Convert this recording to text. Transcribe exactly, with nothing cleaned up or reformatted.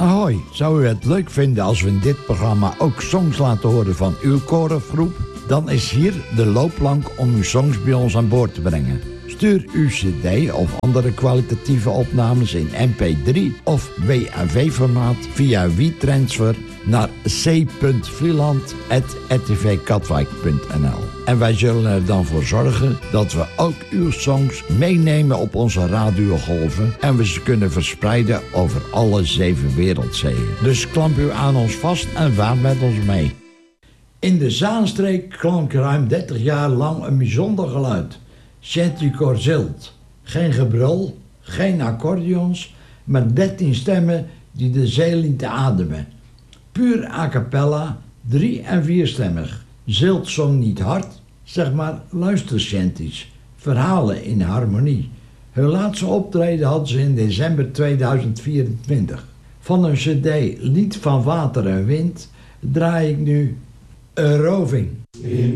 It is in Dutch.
Ahoy, zou u het leuk vinden als we in dit programma ook songs laten horen van uw korengroep? Dan is hier de loopplank om uw songs bij ons aan boord te brengen. Stuur uw cd of andere kwalitatieve opnames in M P drie of W A V-formaat via WeTransfer naar c punt vlieland apenstaartje r t v katwijk punt n l. En wij zullen er dan voor zorgen dat we ook uw songs meenemen op onze radiogolven en we ze kunnen verspreiden over alle zeven wereldzeeën. Dus klamp u aan ons vast en vaar met ons mee. In de Zaanstreek klonk ruim dertig jaar lang een bijzonder geluid. Chanticor zilt. Geen gebrul, geen accordeons, maar dertien stemmen die de zee lieten ademen. Puur a cappella, drie- en vierstemmig. Zilt zong niet hard, zeg maar luisterchanties, verhalen in harmonie. Hun laatste optreden hadden ze in december tweeduizend vierentwintig. Van hun cd Lied van Water en Wind draai ik nu een roving.